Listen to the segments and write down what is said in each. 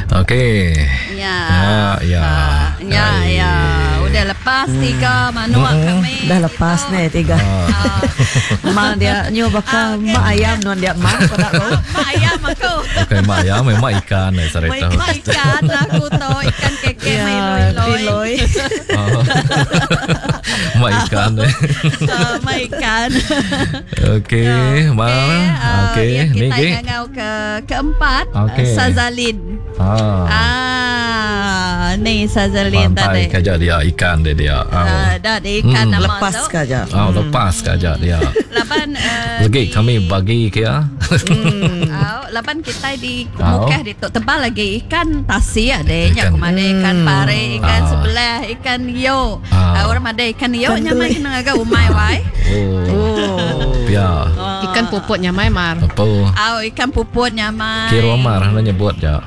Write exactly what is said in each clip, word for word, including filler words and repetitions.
Okey. Ya. Ya, ya. Ah, ya, Baik. ya. Udah lepas tiga manuak kami. Dah lepas gitu. nih tiga. Ah. Mak dia nyu bakal Ah, okey. mak ayam non dia mak pada kau. Mak ayam aku. Okey, mak ya memang ikan eh saya Mak tahu. ikan aku tahu ikan keke Ya, mai loi-loi. piloi. Oh. Mak ikan eh. Ah, Mak ikan. Okey, Mar. ah, Okey, yang ni kita ke. ngau ke keempat Okey. uh, Sazalin. Ah. Ah, ni Sazalin Pantai tadi. kaja dia ikan dia dia. Ah, Ah. dah ada ikan Hmm. nama Lepas tu. saja. Ah, lepas kaja dia. Laban uh, Lagi di- kami bagi ke ya. Au, laban kita di Au. Mukah di Tok Tebal lagi ikan tasi adanya Ikan. aku ada ikan pare, ikan Ah. sebelah, ikan yo. Ah. Ah, orang ada ikan yo Ikan nya mai tui. kena agak umai wai. Oh. Ya. Ikan puputnya mai Mar. Apa? Au, ikan puputnya mai. Kira Mar hanya nyebut je.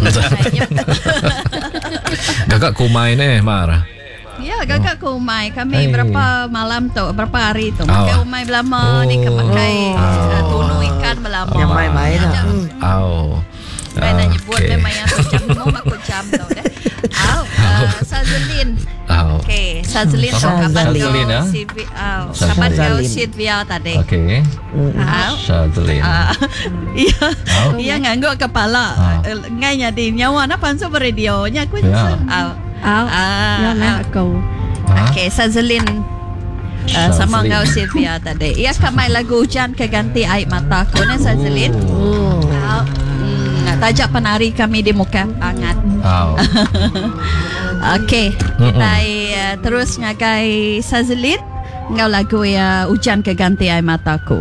Kakak kumai ni Mar. Ya, gagak ke umai. Kami Hai. berapa malam tu, berapa hari tu. Oh. Makai umai belama, Oh. ni kemakai Oh. uh, tunu ikan belama. Yang main-main lah. Macam- Hmm. Au. Saya nak nyebut Okey. memang yang tu jam mu aku jam tu dah. Au, uh, Sazalin. Au. Okey, Sazalin tu Sazalin. kapan Sazalin, kau ah? Silvi, au, Sazalin. kapan kau Sazalin. Silvia tadi. Okey. Au. Shazlin. Ah, Iya, Au. iya ngangguk kepala. Ah. Eh, Ngainya di nyawa na panso beradionya aku. Ya. Au. Au. Ah, Ya au. mai kau. Ha? Okey, Sazalin. Uh, sama Sazalin. kau Silvia tadi. Ia kamai lagu hujan keganti air mataku ni Sazalin. Oh. Au. Hmm, nak tajak penari kami di muka hangat. Au. Okey, kita uh, terus ngagai Sazalin. Ngau lagu ya hujan keganti air mataku.